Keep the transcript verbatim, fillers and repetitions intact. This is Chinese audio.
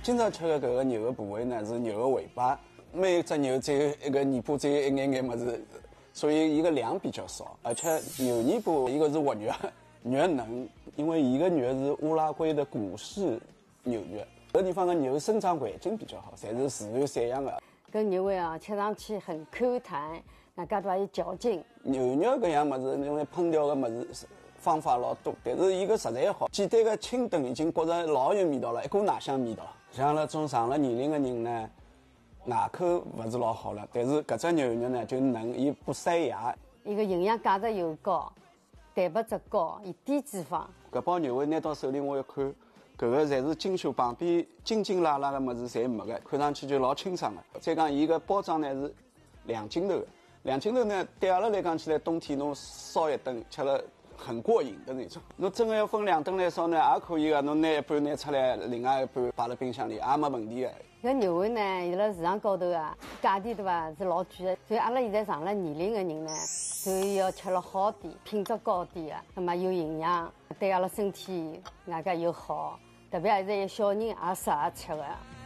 今朝吃的搿个肉的部位呢是牛的尾巴，每一只牛只有一个尾巴，只有一眼眼么子，所以伊个量比较少。而且牛尾巴一个是活肉，肉嫩，因为伊个肉是乌拉圭的古式牛肉，搿个地方的牛生长环境比较好，侪是自然散养的。 搿肉味啊，吃上去很 Q 弹，外加还有嚼劲。 牛肉搿样物事，因为烹调的物事方法老多，但是伊个食材好，简单的清炖已经觉着老有味道了，一股奶香味道。像那种上了年龄的人呢，牙口勿是老好了，但是搿只牛肉呢就嫩，伊不塞牙。 伊个营养价值又高，蛋白质高，伊低脂肪。 搿包肉味拿到手里我一看，搿个侪是精修，旁边筋筋拉拉的物事侪没的，看上去就老清爽的。再讲伊个包装呢是两斤头的，两斤头呢对阿拉来讲起来，冬天侬烧一顿吃了很过瘾的那种。侬真的要分两顿来烧呢，也可以的。侬拿一半拿出来，另外一半摆辣冰箱里也没问题的。 搿肉味呢，伊辣市场高头啊，价钿对伐是老贵的，所以阿拉现在上了年龄的人呢，所以要吃了好点，品质高点的，那么有营养，对阿拉身体外加又好，特别现在有小人也适合吃的。